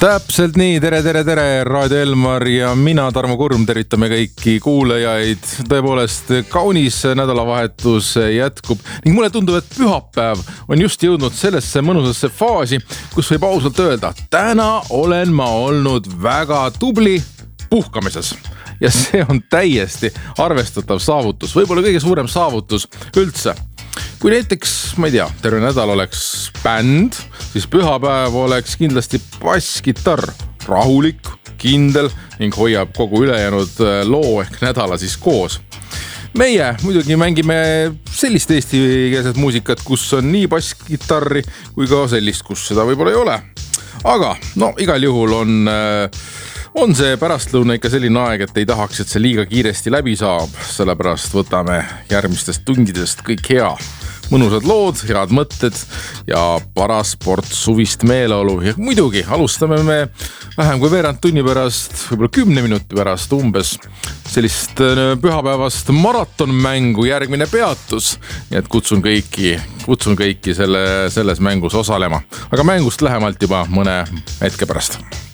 Täpselt nii, tere, Raadio Elmar ja mina, Tarmo Kurm, tervitame kõiki kuulajaid. Tõepoolest, kaunis nädalavahetus jätkub ning mulle tundub, et pühapäev on just jõudnud sellesse mõnusasse faasi, kus võib ausalt öelda, täna olen ma olnud väga tubli puhkamises. Ja see on täiesti arvestatav saavutus, võib-olla kõige suurem saavutus üldse. Kui näiteks, ma ei tea, terve nädal oleks bänd, siis pühapäev oleks kindlasti basskitarr, rahulik, kindel ning hoiab kogu ülejäänud loo ehk nädala siis koos. Meie muidugi mängime sellist eestikeelset muusikat, kus on nii basskitarri kui ka sellist, kus seda võib-olla ei ole. Aga igal juhul on see pärastlõuna ikka selline aeg, et ei tahaks, et see liiga kiiresti läbi saab, sellepärast võtame järgmistest tundidest kõik hea. Mõnusad lood, head mõtted ja paras port suvist meeleolu. Ja muidugi alustame me vähem kui veerand tunni pärast, võib-olla 10 minuti pärast umbes sellist pühapäevast maratonmängu järgmine peatus. Nii et kutsun kõiki selles mängus osalema. Aga mängust lähemalt juba mõne hetke pärast.